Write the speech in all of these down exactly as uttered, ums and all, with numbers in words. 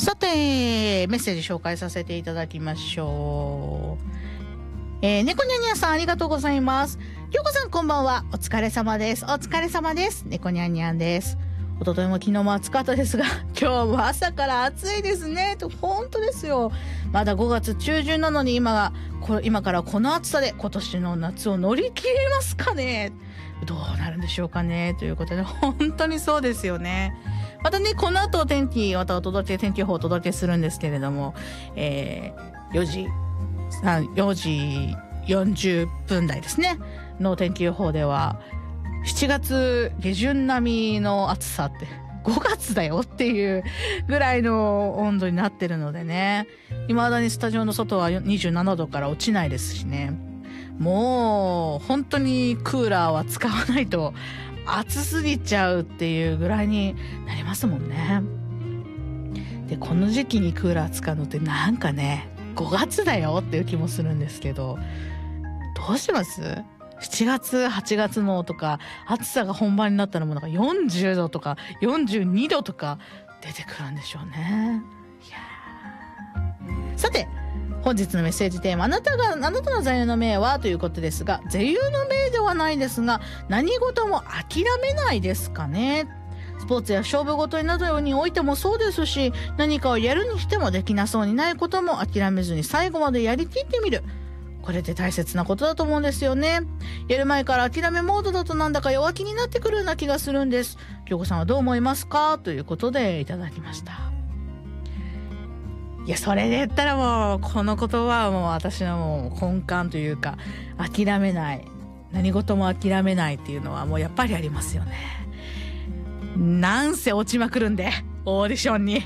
さて、メッセージ紹介させていただきましょう。えー、猫ニャンニャンさんありがとうございます。京子さんこんばんは。お疲れ様です。お疲れ様です。猫ニャンニャンです。おとといも昨日も暑かったですが、今日も朝から暑いですね。と、本当ですよ。まだごがつ中旬なのに今が、こ今からこの暑さで今年の夏を乗り切れますかね。どうなるんでしょうかね。ということで、本当にそうですよね。またね、この後天気、またお届け、天気予報をお届けするんですけれども、えー、よじ、よじよんじゅっぷん台ですね。の天気予報では、しちがつ下旬並みの暑さってごがつだよっていうぐらいの温度になってるのでね、未だにスタジオの外はにじゅうななどから落ちないですしね、もう本当にクーラーは使わないと暑すぎちゃうっていうぐらいになりますもんね。で、この時期にクーラー使うのってなんかね、ごがつだよっていう気もするんですけど、どうします？しちがつはちがつのとか暑さが本番になったらもうなんかよんじゅうどとかよんじゅうにどとか出てくるんでしょうね。いやさて、本日のメッセージテーマ、あなたがあなたの座右の銘はということですが、座右の銘ではないですが、何事も諦めないですかね。スポーツや勝負事などにおいてもそうですし、何かをやるにしてもできなそうにないことも諦めずに最後までやりきってみる、これって大切なことだと思うんですよね。やる前から諦めモードだとなんだか弱気になってくるような気がするんです。京子さんはどう思いますかということでいただきました。いや、それで言ったらもうこの言葉はもう私のもう根幹というか、諦めない、何事も諦めないっていうのはもうやっぱりありますよね。なんせ落ちまくるんで、オーディションに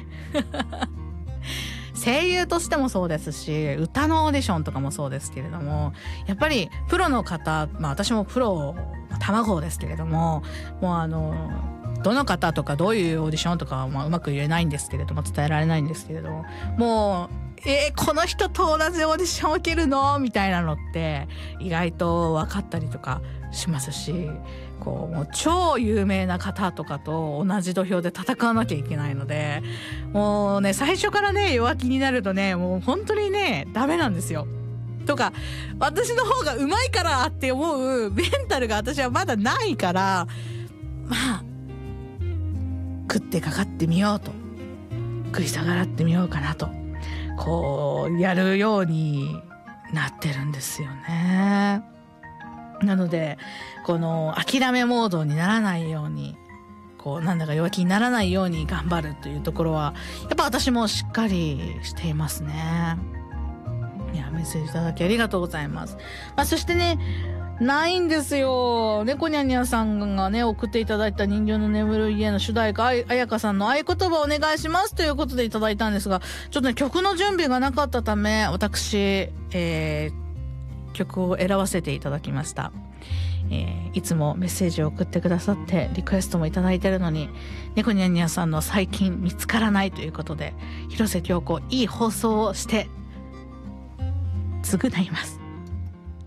声優としてもそうですし、歌のオーディションとかもそうですけれども、やっぱりプロの方、まあ私もプロ卵ですけれども、もうあのどの方とかどういうオーディションとかはまあうまく言えないんですけれども、伝えられないんですけれども、もうえー、この人と同じオーディションを受けるのみたいなのって意外と分かったりとかしますし、こうもう超有名な方とかと同じ土俵で戦わなきゃいけないので、もうね、最初からね弱気になるとね、もう本当にねダメなんですよ。とか、私の方が上手いからって思うメンタルが私はまだないから、まあ食ってかかってみようと、食い下がらってみようかなと、こうやるようになってるんですよね。なのでこの諦めモードにならないように、こうなんだか弱気にならないように頑張るというところはやっぱ私もしっかりしていますね。いや、メッセージいただきありがとうございます。まあ、そしてね、ないんですよ。猫ニャンニャンさんがね送っていただいた人形の眠る家の主題歌、あやかさんの合言葉お願いしますということでいただいたんですが、ちょっとね曲の準備がなかったため私、えー、曲を選ばせていただきました。えー、いつもメッセージを送ってくださってリクエストもいただいてるのに、猫ニャンニャンさんの最近見つからないということで、広瀬京子いい放送をして償います。